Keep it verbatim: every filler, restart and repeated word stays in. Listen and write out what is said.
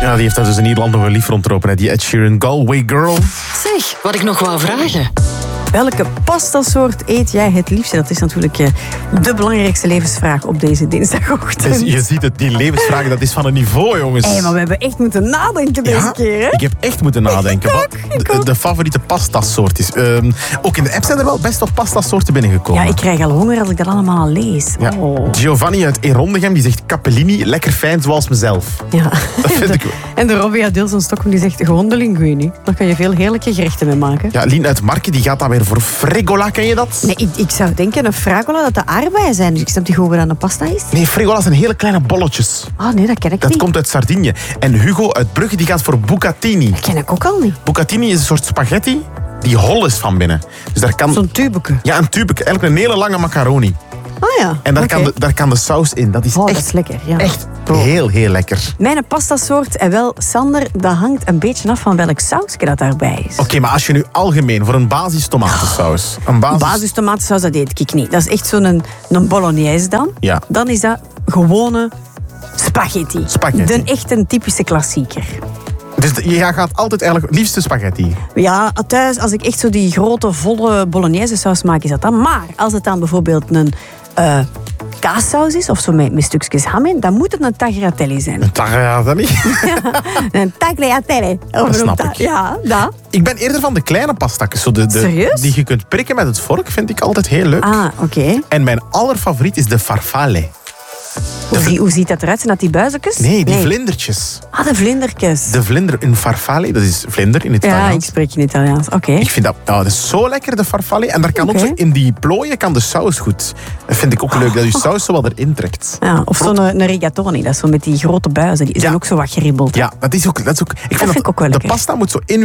Ja, die heeft daar dus in Nederland nog een lief rondlopen. Hè? Die Ed Sheeran, Galway Girl. Zeg, wat ik nog wou vragen. Welke pastasoort eet jij het liefste? Dat is natuurlijk uh, de belangrijkste levensvraag op deze dinsdagochtend. Dus je ziet het, die levensvragen, dat is van een niveau, jongens. Hé, hey, maar we hebben echt moeten nadenken deze ja, keer, hè? Ik heb echt moeten nadenken. Ik wat ook, ik de, ook. de favoriete pastasoort is. Um, ook in de app zijn er wel best wel pastasoorten binnengekomen. Ja, ik krijg al honger als ik dat allemaal al lees. Ja. Oh. Giovanni uit Erondegem die zegt capellini, lekker fijn zoals mezelf. Ja. Dat vind ik wel. En de Robbie uit Deels in Stockholm die zegt gewoon de linguine. Daar kan je veel heerlijke gerechten mee maken. Ja, Lien uit Marken die gaat dan weer voor frigola, ken je dat? Nee, ik, ik zou denken een fragola dat de aardbeien zijn. Dus ik snap niet goed wat dan een pasta is. Nee, frigola zijn hele kleine bolletjes. Ah, nee, dat ken ik Dat niet. komt uit Sardinië. En Hugo uit Brugge die gaat voor bucatini. Dat ken ik ook al niet. Bucatini is een soort spaghetti die hol is van binnen. Dus daar kan... Zo'n tubeke. Ja, een tube. Eigenlijk een hele lange macaroni. Ah ja. En daar, Oké. kan de, daar kan de saus in. Dat is Oh, echt, dat is lekker. Ja. echt heel, heel lekker. Mijn pastasoort, en wel, Sander, dat hangt een beetje af van welk sausje dat daarbij is. Oké, okay, maar als je nu algemeen voor een basis tomatensaus... Een basis... Basis tomatensaus, dat eet ik niet. Dat is echt zo'n een, een bolognese dan. Ja. Dan is dat gewone spaghetti. Spaghetti. De echt een typische klassieker. Dus je gaat altijd eigenlijk liefste spaghetti. Ja, thuis, als ik echt zo die grote, volle bolognese saus maak, is dat dan. Maar als het dan bijvoorbeeld een uh, kaassaus is, of zo met, met stukjes ham in, dan moet het een tagliatelle zijn. Een tagliatelle? Een tagliatelle. Dat snap ik. Ja, dat. Ik ben eerder van de kleine pastakjes. Zo de, de, Serieus? Die je kunt prikken met het vork, vind ik altijd heel leuk. Ah, oké. Okay. En mijn allerfavoriet is de farfalle. Hoe, zie, hoe ziet dat eruit? Zijn dat die buizekjes? Nee, die nee. vlindertjes. Ah, de vlindertjes. De vlinder, een farfalle, dat is vlinder in het Italiaans. Ja, ik spreek in Italiaans. Oké. Okay. Ik vind dat, oh, dat is zo lekker, de farfalle. En daar kan okay. ook zo in die plooien kan de saus goed. Dat vind ik ook leuk, dat je saus zo wat erin trekt. Ja, of zo'n een rigatoni, dat is zo met die grote buizen. Die zijn ja. ook zo wat geribbeld. Ja, dat is ook... Dat is ook ik vind, dat vind dat, ik ook wel lekker. De pasta moet zo in